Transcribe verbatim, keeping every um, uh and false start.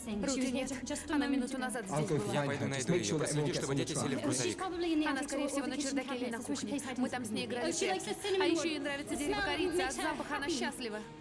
Руки нет. Она минуту назад здесь была. Я пойду найду ее. Проследи, чтобы дети сели в грузовик. Она, скорее всего, на чердаке или на кухне. Мы там с ней играли в прятки. А еще ей нравится дерево корицы, от запаха она счастлива.